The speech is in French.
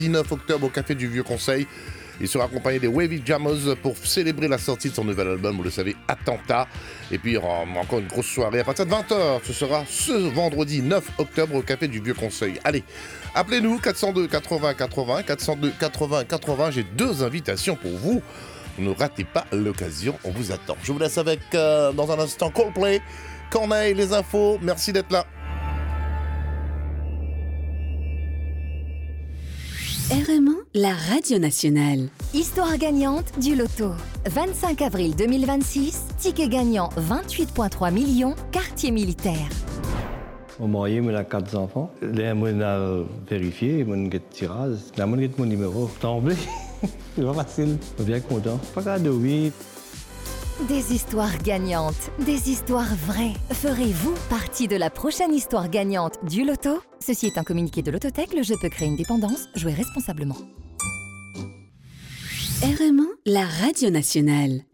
19 octobre au Café du Vieux Conseil. Il sera accompagné des Wavy Jammers pour célébrer la sortie de son nouvel album, vous le savez, Attentat. Et puis, il y aura encore une grosse soirée à partir de 20h. Ce sera ce vendredi 9 octobre au Café du Vieux Conseil. Allez, appelez-nous 402 80 80, 402 80 80. J'ai 2 invitations pour vous. Ne ratez pas l'occasion, on vous attend. Je vous laisse avec, dans un instant, Coldplay, Corneille, les infos. Merci d'être là. RMA, la radio nationale. Histoire gagnante du loto. 25 avril 2026, ticket gagnant 28,3 millions, quartier militaire. Mon marié, il a 4 enfants. Là, il a vérifié, il a tirage. Là, il a mon numéro. Tombé. C'est pas facile. Je suis bien content. Pas cadeau, oui. Des histoires gagnantes, des histoires vraies. Ferez-vous partie de la prochaine histoire gagnante du loto ? Ceci est un communiqué de l'Autothèque, le jeu peut créer une dépendance, jouez responsablement. RMA, la radio nationale.